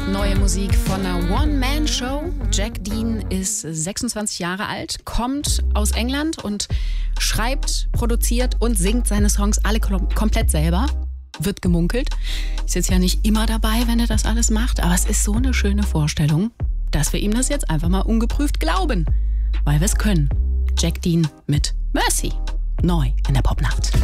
Neue Musik von einer One-Man-Show. Jack Dean ist 26 Jahre alt, kommt aus England und schreibt, produziert und singt seine Songs alle komplett selber. Wird gemunkelt. Ist jetzt ja nicht immer dabei, wenn er das alles macht, aber es ist so eine schöne Vorstellung, dass wir ihm das jetzt einfach mal ungeprüft glauben, weil wir es können. Jack Dean mit Mercy. Neu in der Popnacht.